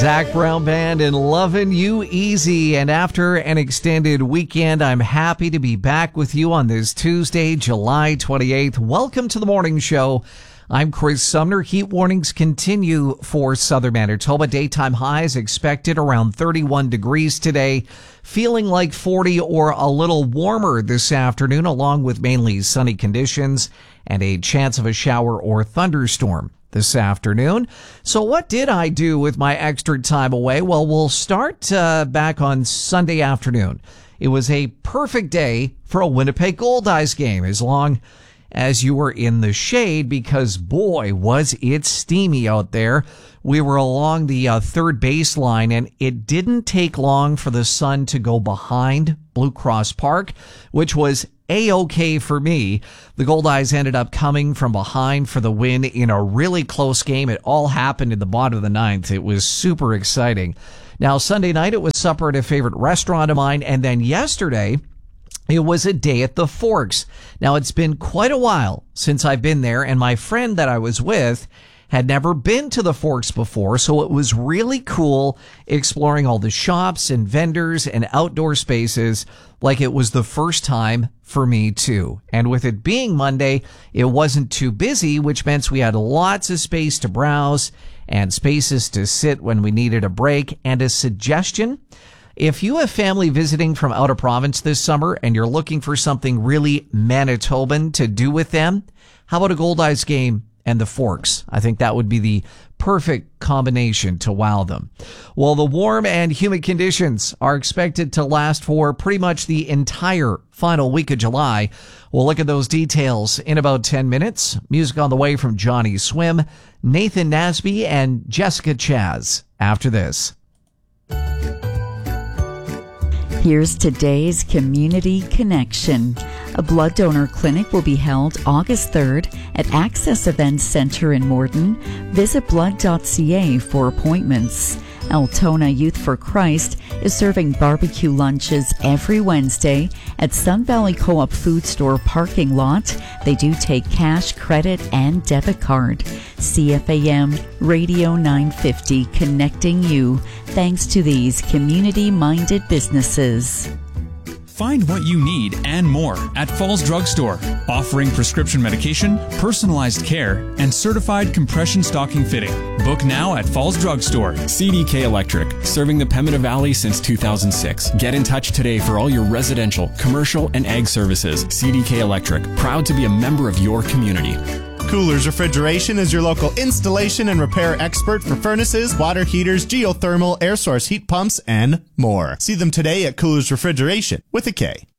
Zach Brown Band and Lovin' You Easy. And after an extended weekend, I'm happy to be back with you on this Tuesday, July 28th. Welcome to the morning show. I'm Chris Sumner. Heat warnings continue for southern Manitoba. Daytime highs expected around 31 degrees today. Feeling like 40 or a little warmer this afternoon, along with mainly sunny conditions and a chance of a shower or thunderstorm this afternoon. So what did I do with my extra time away? Well, we'll start back on Sunday afternoon. It was a perfect day for a Winnipeg Goldeyes game, as long as you were in the shade, because boy, was it steamy out there. We were along the third baseline, and it didn't take long for the sun to go behind Blue Cross Park, which was A-OK for me. The Goldeyes ended up coming from behind for the win in a really close game. It all happened in the bottom of the ninth. It was super exciting. Now, Sunday night, it was supper at a favorite restaurant of mine, and then yesterday, it was a day at the Forks. Now, it's been quite a while since I've been there, and my friend that I was with had never been to the Forks before, so it was really cool exploring all the shops and vendors and outdoor spaces like it was the first time for me too. And with it being Monday, it wasn't too busy, which meant we had lots of space to browse and spaces to sit when we needed a break. And a suggestion: if you have family visiting from out of province this summer and you're looking for something really Manitoban to do with them, how about a Goldeyes game and the Forks? I think that would be the perfect combination to wow them. Well, the warm and humid conditions are expected to last for pretty much the entire final week of July. We'll look at those details in about 10 minutes. Music on the way from Johnny Swim, Nathan Nasby, and Jessica Chaz after this. Here's today's Community Connection. A blood donor clinic will be held August 3rd at Access Events Center in Morden. Visit blood.ca for appointments. Altona Youth for Christ is serving barbecue lunches every Wednesday at Sun Valley Co-op Food Store parking lot. They do take cash, credit, and debit card. CFAM Radio 950, connecting you thanks to these community-minded businesses. Find what you need and more at Falls Drug Store, offering prescription medication, personalized care, and certified compression stocking fitting. Book now at Falls Drug Store. CDK Electric, serving the Pembina Valley since 2006. Get in touch today for all your residential, commercial, and ag services. CDK Electric, proud to be a member of your community. Coolers Refrigeration is your local installation and repair expert for furnaces, water heaters, geothermal, air source heat pumps, and more. See them today at Coolers Refrigeration with a K.